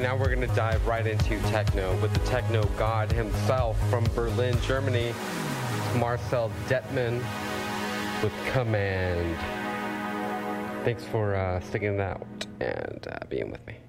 now we're going to dive right into techno with the techno god himself from Berlin, Germany, Marcel Dettmann with Command. Thanks for sticking it out and being with me.